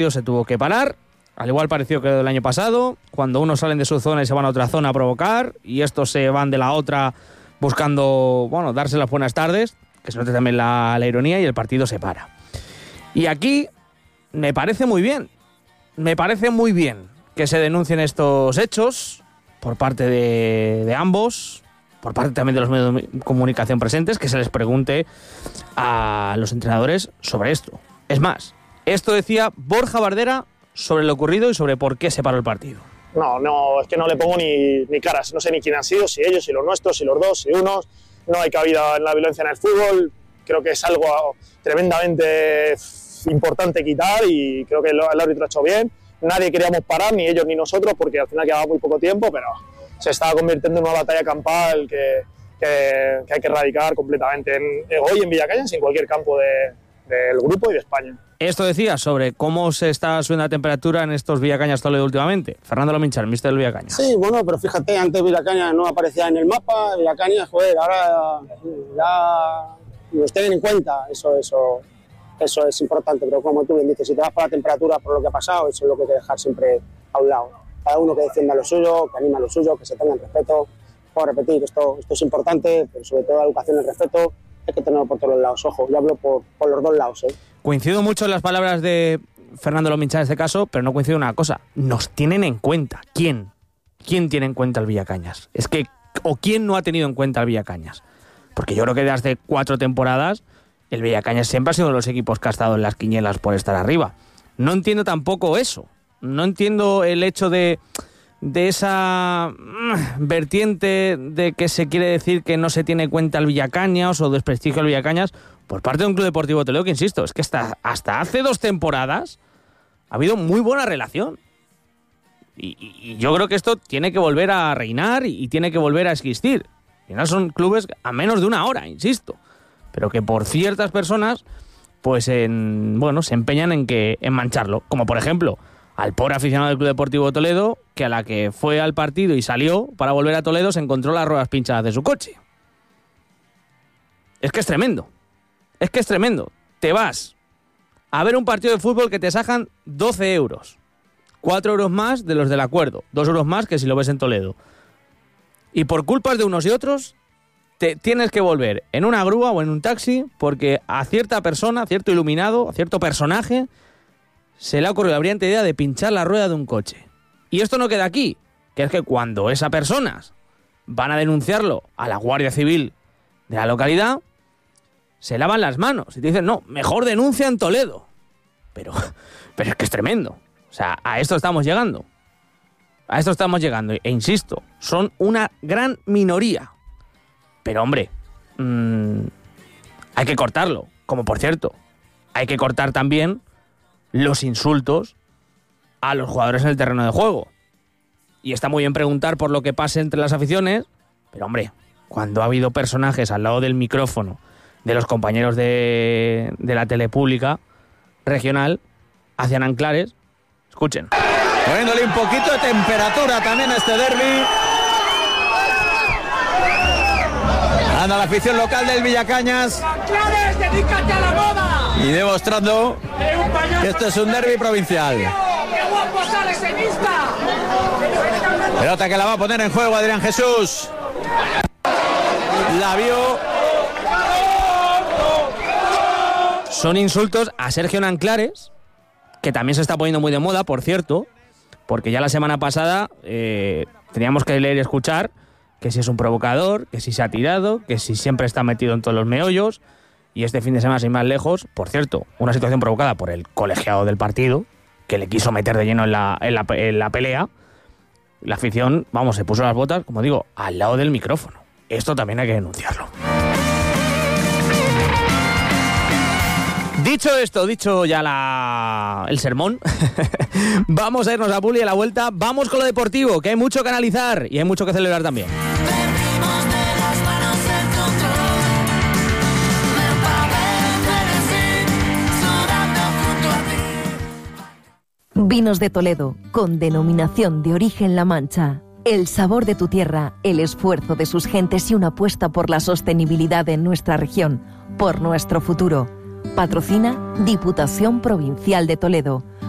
se tuvo que parar, al igual pareció que el año pasado, cuando unos salen de su zona y se van a otra zona a provocar, y estos se van de la otra buscando, bueno, darse las buenas tardes, que se note también la ironía, y el partido se para. Y aquí me parece muy bien que se denuncien estos hechos por parte de ambos, por parte también de los medios de comunicación presentes, que se les pregunte a los entrenadores sobre esto. Es más, esto decía Borja Bardera sobre lo ocurrido y sobre por qué se paró el partido. No, es que no le pongo ni caras, no sé ni quién han sido, si ellos, si los nuestros, si los dos, si unos. No hay cabida en la violencia en el fútbol, creo que es algo tremendamente importante quitar y creo que el árbitro ha hecho bien. Nadie queríamos parar, ni ellos ni nosotros, porque al final quedaba muy poco tiempo, pero se estaba convirtiendo en una batalla campal que hay que erradicar completamente hoy en Villacañas y en cualquier campo del grupo y de España. Esto decía sobre cómo se está subiendo la temperatura en estos Villacañas Toledo últimamente. Fernando Lominchar, míster del Villacañas. Sí, bueno, pero fíjate, antes Villacañas no aparecía en el mapa, Villacañas, joder, ahora ya nos tienen en cuenta, eso es importante, pero como tú bien dices, si te vas por la temperatura, por lo que ha pasado, eso es lo que hay que dejar siempre a un lado. Cada uno que defienda lo suyo, que anima lo suyo, que se tenga respeto. Puedo repetir, esto es importante, pero sobre todo la educación y el respeto hay que tenerlo por todos los lados. Ojo, yo hablo por los dos lados. Coincido mucho en las palabras de Fernando Lominchar en este caso, pero no coincido en una cosa. Nos tienen en cuenta. ¿Quién? ¿Quién tiene en cuenta el Villacañas? Es que, ¿o quién no ha tenido en cuenta el Villacañas? Porque yo creo que desde hace 4 temporadas el Villacañas siempre ha sido de los equipos que ha estado en las quinielas por estar arriba. No entiendo tampoco eso. No entiendo el hecho de esa vertiente de que se quiere decir que no se tiene en cuenta el Villacañas o desprestigio al Villacañas por parte de un Club Deportivo Toledo que, insisto, es que hasta hace 2 temporadas ha habido muy buena relación. Y yo creo que esto tiene que volver a reinar y tiene que volver a existir. Al final son clubes a menos de 1 hora, insisto, pero que por ciertas personas pues se empeñan en mancharlo, como por ejemplo al pobre aficionado del Club Deportivo Toledo, que a la que fue al partido y salió para volver a Toledo se encontró las ruedas pinchadas de su coche. Es que es tremendo. Te vas a ver un partido de fútbol que te sacan 12 euros. 4 euros más de los del acuerdo. 2 euros más que si lo ves en Toledo. Y por culpas de unos y otros, te tienes que volver en una grúa o en un taxi porque a cierta persona, a cierto iluminado, a cierto personaje, se le ha ocurrido la brillante idea de pinchar la rueda de un coche. Y esto no queda aquí, que es que cuando esas personas van a denunciarlo a la Guardia Civil de la localidad, se lavan las manos y te dicen, no, mejor denuncia en Toledo. Pero es que es tremendo. O sea, a esto estamos llegando. E insisto, son una gran minoría. Pero hombre, hay que cortarlo. Como por cierto, hay que cortar también los insultos a los jugadores en el terreno de juego. Y está muy bien preguntar por lo que pase entre las aficiones, pero hombre, cuando ha habido personajes al lado del micrófono de los compañeros de la tele pública regional hacia Nanclares, escuchen. Poniéndole un poquito de temperatura también a este derbi. Anda la afición local del Villacañas. Nanclares, dedícate a la moda. Y demostrando que esto es un derbi provincial. ¡Qué guapo sale ese mista! Pelota que la va a poner en juego Adrián Jesús. La vio. Son insultos a Sergio Nanclares, que también se está poniendo muy de moda, por cierto, porque ya la semana pasada teníamos que leer y escuchar que si es un provocador, que si se ha tirado, que si siempre está metido en todos los meollos. Y este fin de semana, sin más lejos, por cierto, una situación provocada por el colegiado del partido, que le quiso meter de lleno en la pelea. La afición, se puso las botas, como digo, al lado del micrófono. Esto también hay que denunciarlo. Dicho esto, dicho ya el sermón, vamos a irnos a Puli, a la vuelta, vamos con lo deportivo, que hay mucho que analizar y hay mucho que celebrar también. Vinos de Toledo, con denominación de origen La Mancha. El sabor de tu tierra, el esfuerzo de sus gentes y una apuesta por la sostenibilidad en nuestra región, por nuestro futuro. Patrocina Diputación Provincial de Toledo.